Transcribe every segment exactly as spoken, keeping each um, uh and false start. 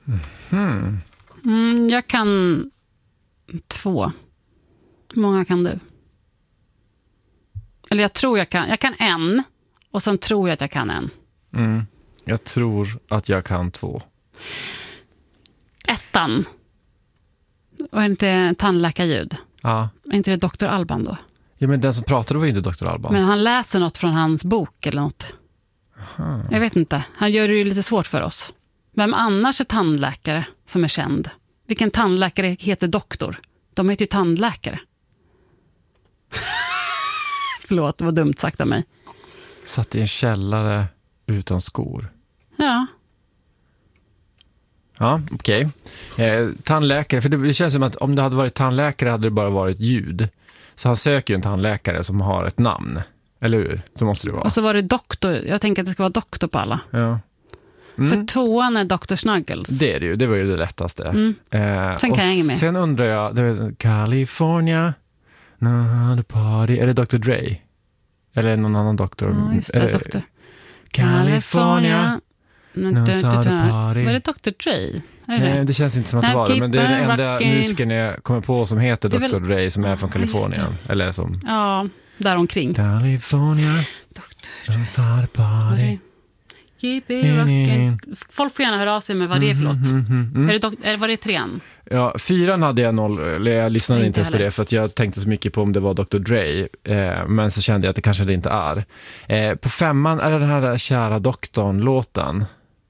Mm. Mm, jag kan två. Hur många kan du? Eller jag tror jag kan. Jag kan en. Och sen tror jag att jag kan en. Mm. Jag tror att jag kan två. Ettan. Och är det inte tandläkarljud? Ja. Är inte det doktor Alban då? Ja, men den som pratade var ju inte doktor Alban. Men han läser något från hans bok eller något. Aha. Jag vet inte. Han gör det ju lite svårt för oss. Vem annars är tandläkare som är känd? Vilken tandläkare heter doktor? De heter ju tandläkare. Förlåt, det var dumt sagt av mig. Satt i en källare utan skor. Ja. Ja, okej. Okay. Eh, tandläkare, för det känns som att om det hade varit tandläkare hade det bara varit ljud. Så han söker ju en tandläkare som har ett namn. Eller hur? Så måste det vara. Och så var det doktor. Jag tänker att det ska vara doktor på alla. Ja. Mm. För tvåan är doktor Snuggles. Det är det ju, det var ju det lättaste. Mm. Eh, sen kan jag hänga med. Sen undrar jag, det är California, no, party. Är det doktor Dre? Eller någon annan doktor? Ja, just det, eh, doktor. California, no, no, party. Var det doktor Dre? Är det Nej, det? det känns inte som att det var det. Men det är den enda rocking. musiken jag kommer på som heter Det är doktor väl... Dre som är från Ja, Kalifornien. Eller som... Ja, där omkring. California, doktor no, party. Keep it rockin'. Folk får gärna höra av sig med vad det är för låt. Mm, mm, mm, mm. Är det dok- eller var det trean? Ja, fyran hade jag noll, eller jag lyssnade Nej, inte inte ens på heller. det för att jag tänkte så mycket på om det var doktor Dre, eh, men så kände jag att det kanske det inte är. Eh, på femman är det den här kära doktorn-låten.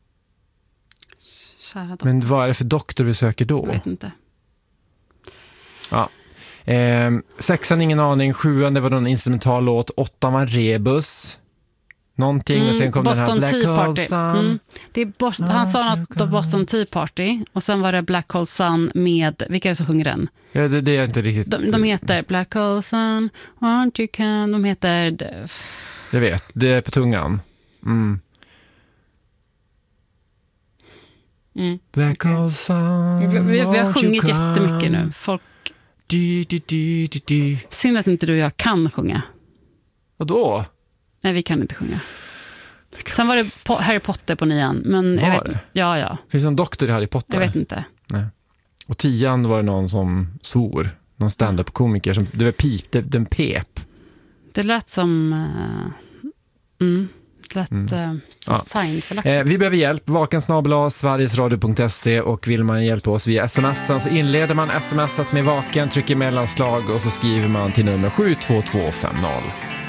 Kära doktor. Men vad är det för doktor vi söker då? Jag vet inte. Ja. Eh, sexan, ingen aning. Sjuan, det var någon instrumental låt. Åttan var Rebus. Någonting, Mm, och sen kom Boston den här Black Tea Hole Party. Sun. Mm. Det är Bos- han sa något om Boston Tea Party. Och sen var det Black Hole Sun med... Vilka är det som sjunger den? Ja, det, det är inte riktigt... De, de heter Black Hole Sun, Aren't You Can. De heter... Jag vet, det är på tungan. Mm. Mm. Black Hole Sun. Vi, vi, vi har won't you sjungit come? jättemycket nu. Folk... Di, di, di, di, di. Synd att inte du och jag kan sjunga. Vadå? Nej, vi kan inte sjunga. Sen var det po- Harry Potter på nian. Men jag Var vet, det? Ja, ja. Finns det någon doktor i Harry Potter? Jag vet inte. Nej. Och tian var det någon som svor. Någon stand-up-komiker som, det var pip, det, den pep. Det lät som... Uh, mm, det lät Mm. uh, som Ja. Seinfeld. Eh, vi behöver hjälp. Vaken snabel-a sverigesradio punkt se, och vill man hjälpa oss via smsen så inleder man smsat med vaken, trycker mellanslag och så skriver man till nummer sju två två fem noll.